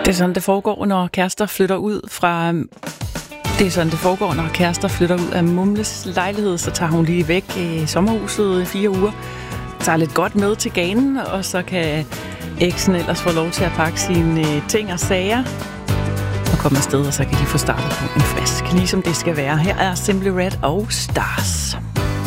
Det er sådan, det foregår, når kærester flytter ud fra... Det er sådan, det foregår, når kærester flytter ud af Mumles lejlighed. Så tager hun lige væk i sommerhuset i 4 uger. Tager lidt godt med til ganen, og så kan eksen ellers få lov til at pakke sine ting og sager og komme afsted, og så kan de få startet på en frisk, ligesom det skal være. Her er Simply Red og Stars.